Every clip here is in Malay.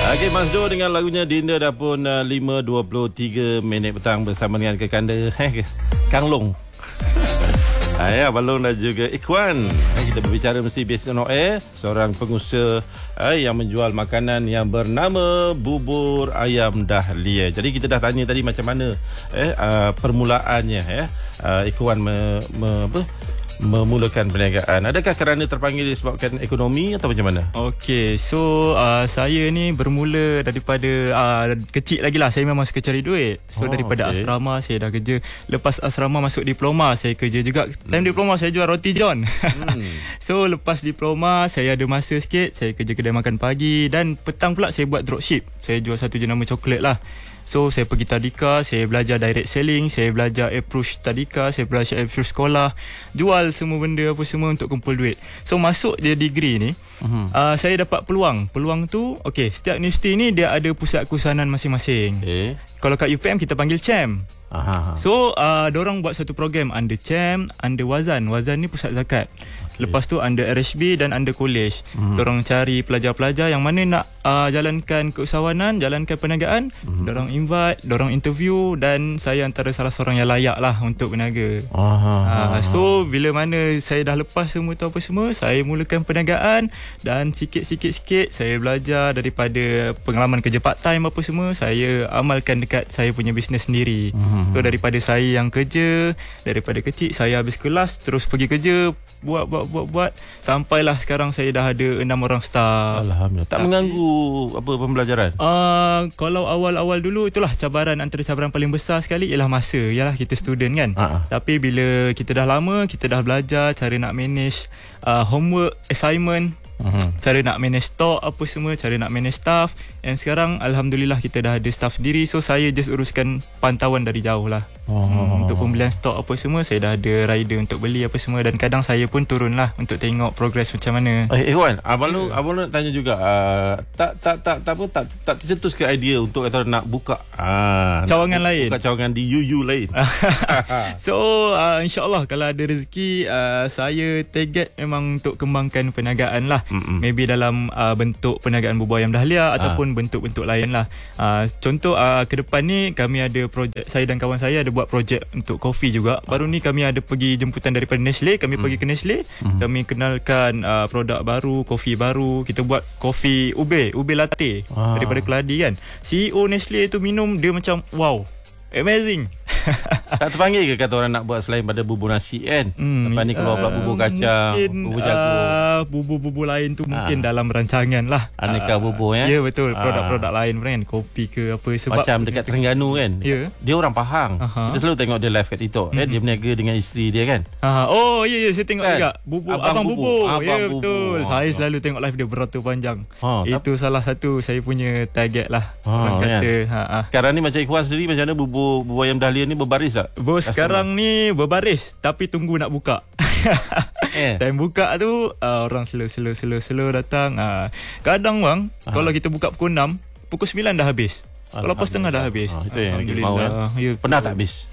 Okey, Mas Do dengan lagunya Dinda dah pun 5.23 minit petang bersama dengan kekanda Kang Long. Ya, Balong dan juga Ikhwan. Kita berbicara mesti Based on Air, seorang pengusaha yang menjual makanan yang bernama Bubur Ayam Dahlia. Jadi kita dah tanya tadi macam mana permulaannya Ikhwan memulakan perniagaan. Adakah kerana terpanggil disebabkan ekonomi atau macam mana? Okey, so saya ni bermula daripada kecil lagi lah. Saya memang suka cari duit. So daripada asrama saya dah kerja. Lepas asrama masuk diploma saya kerja juga. Time diploma saya jual roti john. So lepas diploma saya ada masa sikit, saya kerja kedai makan pagi. Dan petang pula saya buat dropship. Saya jual satu jenama coklat lah. So saya pergi tadika, saya belajar direct selling, saya belajar approach tadika, saya belajar approach sekolah, jual semua benda apa semua untuk kumpul duit. So masuk je degree ni, saya dapat peluang. Peluang tu, okey, setiap universiti ni dia ada pusat keusahanan masing-masing. Kalau kat UPM kita panggil CHAM. So diorang buat satu program under CHAM, under Wazan. Wazan ni pusat zakat. Lepas tu under RHB dan under college. Diorang cari pelajar-pelajar yang mana nak jalankan keusahawanan, jalankan perniagaan. Diorang invite, diorang interview, dan saya antara salah seorang yang layak lah untuk berniaga. So bila mana saya dah lepas semua tu apa semua, saya mulakan perniagaan. Dan sikit-sikit saya belajar daripada pengalaman kerja part time apa semua, saya amalkan dekat saya punya bisnes sendiri. So daripada saya yang kerja, daripada kecil saya habis kelas terus pergi kerja, buat sampailah sekarang saya dah ada 6 orang staff. Alhamdulillah. Tak mengganggu apa pembelajaran? Kalau awal-awal dulu itulah cabaran, antara cabaran paling besar sekali ialah masa. Yalah kita student kan. Tapi bila kita dah lama, kita dah belajar cara nak manage homework, assignment, cara nak manage stock apa semua, cara nak manage staff. And sekarang Alhamdulillah kita dah ada staff sendiri. So saya just uruskan pantauan dari jauh lah. Untuk pembelian stok apa semua, saya dah ada rider untuk beli apa semua. Dan kadang saya pun turun lah untuk tengok progress macam mana. Wan, abang nak tanya juga, tak tercetus ke idea untuk kata nak buka cawangan lain, buka cawangan di UU lain? So insyaAllah kalau ada rezeki, saya target memang untuk kembangkan perniagaan lah. Maybe dalam bentuk perniagaan bubur ayam dahlia ataupun bentuk-bentuk lain lah. Contoh ke depan ni kami ada projek, saya dan kawan saya ada buat projek untuk kopi juga. Baru ni kami ada pergi jemputan daripada Nestle. Kami pergi ke Nestle, kami kenalkan produk baru, kopi baru. Kita buat kopi ube latte daripada Keladi kan. CEO Nestle tu minum, dia macam wow, amazing. Tak terpanggil ke kata orang nak buat selain pada bubur nasi kan? Lepas ni keluar pula bubur kacang, bubur jagung, bubur lain tu mungkin dalam rancangan lah. Aneka bubur ya? Ya betul, produk-produk lain kan, kopi ke apa. Sebab macam dekat Terengganu kan, dia orang Pahang. Kita selalu tengok dia live kat TikTok. Dia berniaga dengan isteri dia kan. Oh ya, saya tengok kan? Juga Abang Bubur. Ya betul, saya selalu tengok live dia beratur panjang. Itu salah satu saya punya target lah. Orang kata sekarang ni macam Ikhwan sendiri, macam mana bubur ayam dahlia ni berbaris tak? Bos, sekarang ni berbaris, tapi tunggu nak buka. Time buka tu orang slow datang. Kadang bang, kalau kita buka pukul 6, pukul 9 dah habis. Kalau pukul setengah dah habis. Itu yang kita mahu kan. Pernah tak habis?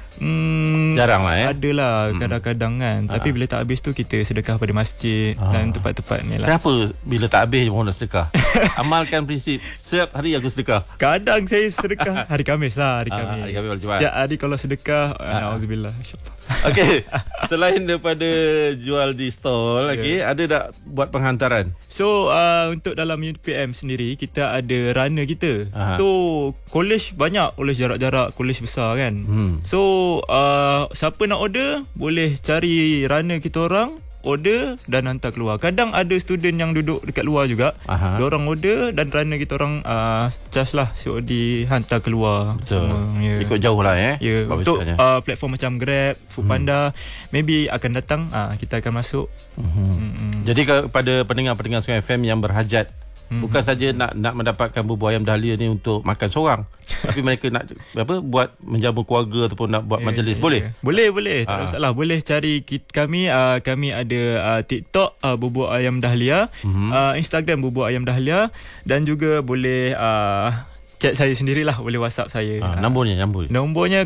Jarang lah adalah kadang-kadang kan. Tapi bila tak habis tu kita sedekah pada masjid dan tempat-tempat ni lah. Kenapa bila tak habis orang nak sedekah? Amalkan prinsip setiap hari aku sedekah. Kadang saya sedekah hari Khamis lah. Hari Khamis setiap hari kalau sedekah, na'udzubillah, insyaAllah. Okey, selain daripada jual di stall, ada tak buat penghantaran? So untuk dalam UPM sendiri kita ada runner kita. So college banyak, college jarak-jarak, college besar kan. So siapa nak order boleh cari runner kita orang, order dan hantar keluar. Kadang ada student yang duduk dekat luar juga, diorang order dan runner kita orang charge lah COD, hantar keluar. Ikut jauh lah untuk platform macam Grab, Foodpanda, maybe akan datang kita akan masuk. Jadi kepada pendengar-pendengar Sungai FM yang berhajat, bukan saja nak mendapatkan bubur ayam dahlia ni untuk makan seorang, tapi mereka nak buat menjamu keluarga ataupun nak buat majlis, boleh? Boleh, tak ada masalah. Boleh cari kami. Kami ada TikTok bubur ayam dahlia, Instagram bubur ayam dahlia, dan juga boleh chat saya sendirilah, boleh WhatsApp saya. Nombornya Nombornya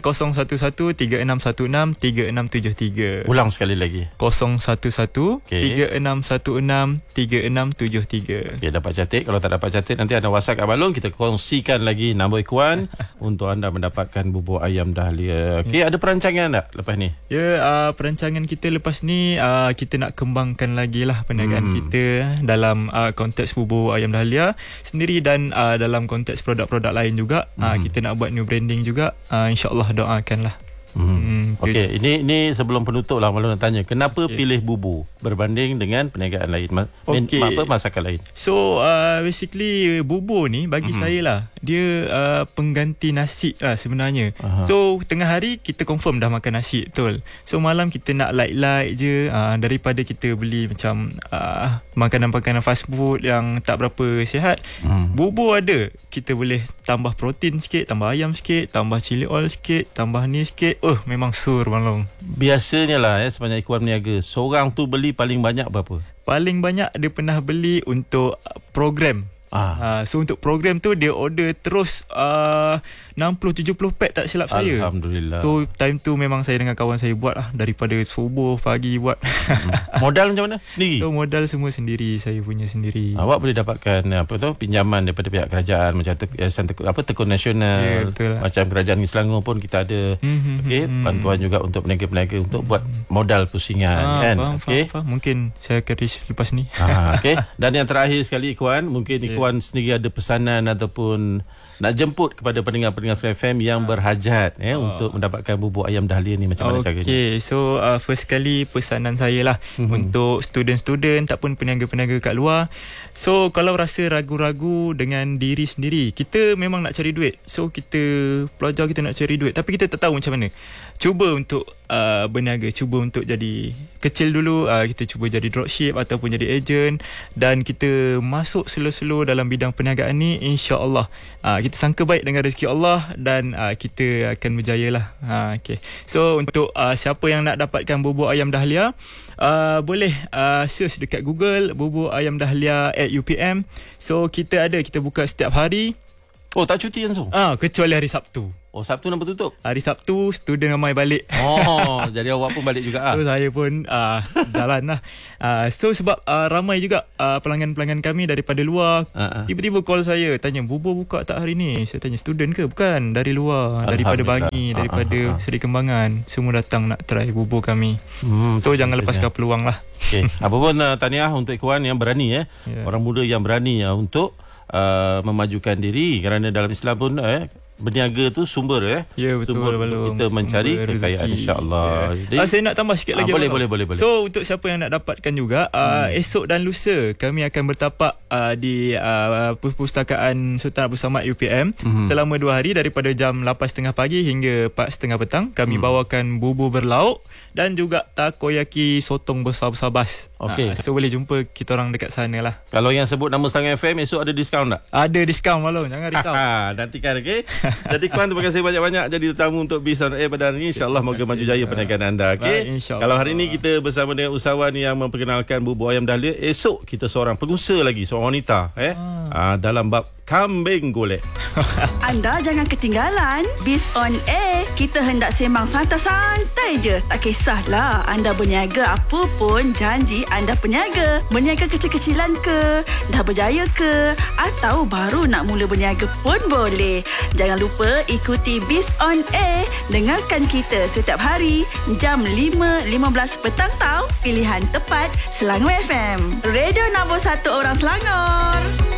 0113613673. Ulang sekali lagi. 0113613673. Okey, dapat catat. Kalau tak dapat catat, nanti anda WhatsApp kat Balong, kita kongsikan lagi nombor Ikhwan untuk anda mendapatkan bubur ayam Dahlia. Okey, ada perancangan tak lepas ni? Ya, perancangan kita lepas ni kita nak kembangkan lagi lah perniagaan kita dalam konteks bubur ayam Dahlia sendiri dan dalam konteks produk-produk lain juga. Kita nak buat new branding juga. InsyaAllah doakanlah. Okey, ini sebelum penutup lah, malu nak tanya, kenapa pilih bubur berbanding dengan perniagaan lain? Masakan lain? So basically bubur ni bagi saya lah, dia pengganti nasi lah sebenarnya. So tengah hari kita confirm dah makan nasi, betul. So malam kita nak light je, daripada kita beli macam makanan-makanan fast food yang tak berapa sihat. Bubur ada, kita boleh tambah protein sikit, tambah ayam sikit, tambah chili oil sikit, tambah ni sikit. Memang sur Balong. Biasanya lah sepanjang Ikhwan berniaga, seorang tu beli paling banyak berapa? Paling banyak dia pernah beli untuk program. So untuk program tu dia order terus 60-70 pack tak silap saya. Alhamdulillah. So time tu memang saya dengan kawan saya buat lah, daripada subuh pagi buat. Modal macam mana? Sendiri? So modal semua sendiri, saya punya sendiri. Awak boleh dapatkan pinjaman daripada pihak kerajaan macam Tekun Nasional, macam Kerajaan Negeri Selangor pun kita ada. Bantuan juga untuk peniaga-peniaga untuk buat modal pusingan kan. Faham. Mungkin saya akan reach lepas ni. Dan yang terakhir sekali Ikhwan, mungkin Ikhwan sendiri ada pesanan ataupun nak jemput kepada pendengar-pendengar FM yang berhajat untuk mendapatkan bubur ayam Dahlia ni, macam mana caranya? Okay, so first kali pesanan saya lah untuk student-student ataupun peniaga-peniaga kat luar. So kalau rasa ragu-ragu dengan diri sendiri, kita memang nak cari duit. So kita pelajar, kita nak cari duit tapi kita tak tahu macam mana. Cuba untuk berniaga, cuba untuk jadi kecil dulu, kita cuba jadi dropship ataupun jadi agent, dan kita masuk slow-slow dalam bidang perniagaan ni. InsyaAllah kita sangka baik dengan rezeki Allah dan kita akan berjaya lah. Okay. So untuk siapa yang nak dapatkan bubur ayam Dahlia, boleh search dekat Google bubur ayam Dahlia at UPM. So kita buka setiap hari. Tak cuti langsung? Kecuali hari Sabtu. Sabtu nampak tutup? Hari Sabtu student ramai balik. Jadi awak pun balik juga. So saya pun jalan lah. So sebab ramai juga pelanggan-pelanggan kami daripada luar. Tiba-tiba call saya, tanya, bubur buka tak hari ni? Saya tanya, student ke? Bukan, dari luar, daripada Bangi, daripada Seri Kembangan. Semua datang nak try bubur kami. So jangan lepaskan peluang lah. Apa pun tahniah untuk Ikhwan yang berani orang muda yang berani untuk memajukan diri, kerana dalam Islam pun berniaga tu sumber ya, betul, sumber untuk kita mencari kekayaan, insya-Allah. Saya nak tambah sikit lagi. Boleh. So untuk siapa yang nak dapatkan juga, esok dan lusa kami akan bertapak di Perpustakaan Sultan Abdul Samad UPM selama 2 hari, daripada jam 8.30 pagi hingga 4.30 petang. Kami bawakan bubur berlauk dan juga takoyaki sotong besar-besar bas. So boleh jumpa kita orang dekat sana lah. Kalau yang sebut nama Selangor FM, esok ada diskaun tak? Ada diskaun Balong, jangan risau. Nantikan, okey. Jadi Ikhwan, terima kasih banyak-banyak jadi tetamu untuk Biz on Air pada hari ini. InsyaAllah moga maju jaya perniagaan anda. Okay? Kalau hari ini kita bersama dengan usahawan yang memperkenalkan bubur ayam Dahlia, esok kita seorang pengusaha lagi, seorang wanita dalam bab kambing golek. Anda jangan ketinggalan Biz on Air. Kita hendak sembang santai-santai je. Tak kisahlah anda berniaga apa pun, janji anda peniaga. Berniaga kecil-kecilan ke, dah berjaya ke, atau baru nak mula berniaga pun boleh. Jangan lupa ikuti Biz on Air. Dengarkan kita setiap hari jam 5.15 petang tau. Pilihan tepat Selangor FM, radio nombor 1 orang Selangor.